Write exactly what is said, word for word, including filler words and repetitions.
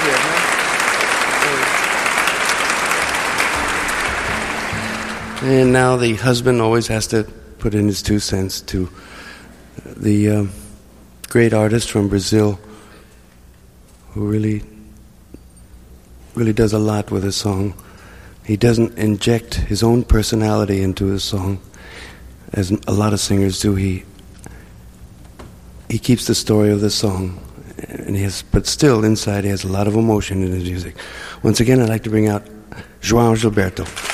here, man. And now the husband always has to put in his two cents to the uh, great artist from Brazil who really, really does a lot with his song. He doesn't inject his own personality into his song, as a lot of singers do. He he keeps the story of the song, and he has, but still inside he has a lot of emotion in his music. Once again, I'd like to bring out João Gilberto.